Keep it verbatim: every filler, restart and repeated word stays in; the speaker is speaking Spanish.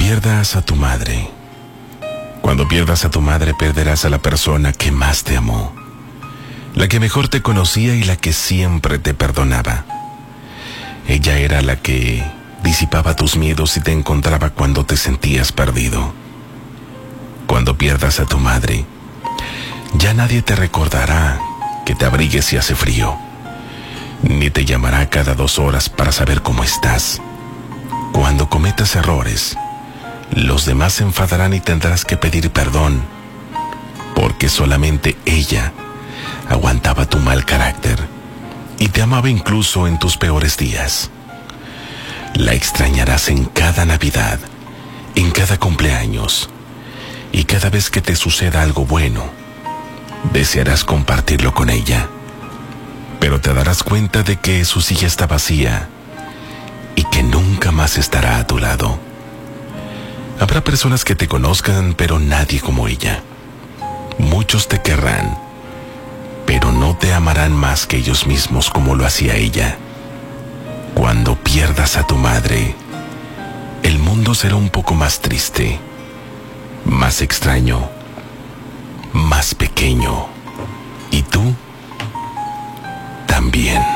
pierdas a tu madre, cuando pierdas a tu madre, perderás a la persona que más te amó, la que mejor te conocía y la que siempre te perdonaba. Ella era la que disipaba tus miedos y te encontraba cuando te sentías perdido. Cuando pierdas a tu madre, ya nadie te recordará que te abrigues si hace frío, ni te llamará cada dos horas para saber cómo estás. Cuando cometas errores, los demás se enfadarán y tendrás que pedir perdón, porque solamente ella aguantaba tu mal carácter y te amaba incluso en tus peores días. La extrañarás en cada Navidad, en cada cumpleaños, y cada vez que te suceda algo bueno, desearás compartirlo con ella, pero te darás cuenta de que su silla está vacía y que nunca más estará a tu lado. Habrá personas que te conozcan, pero nadie como ella. Muchos te querrán, pero no te amarán más que ellos mismos como lo hacía ella. Cuando pierdas a tu madre, el mundo será un poco más triste, más extraño, más pequeño. Y tú también.